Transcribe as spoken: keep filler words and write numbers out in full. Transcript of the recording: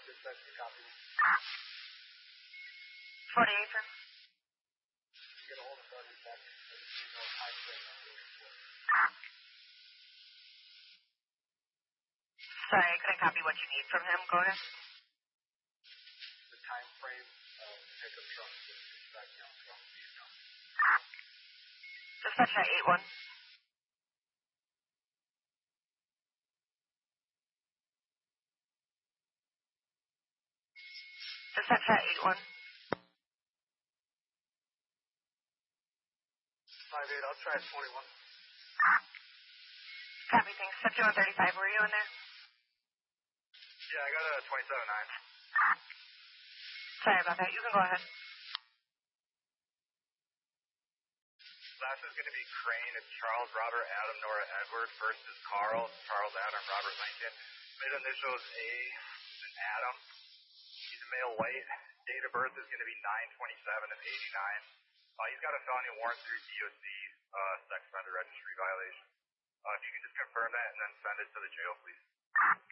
dispatch to copy. forty-eight, sir. Get a hold of our dispatch. You know, time frame I'm looking for. Sorry, I couldn't copy what you need from him. Go ahead. The time frame of pickup truck with dispatch down from Vietnam. Dispatch at eight one. Dispatch at eight one. five eight, I'll try at twenty-one. Copy, thanks. fifty-one thirty-five, were you in there? Yeah, I got a twenty-seven nine. Sorry about that. You can go ahead. Last is going to be Crane. It's Charles, Robert, Adam, Nora, Edward. First is Carl. Charles, Adam, Robert, Lincoln. Mid initials A, and Adam. He's a male white. Date of birth is going to be nine twenty-seven of eighty-nine. Uh, he's got a felony warrant through D O C, uh, sex offender registry violation. Uh, if you can just confirm that and then send it to the jail, please.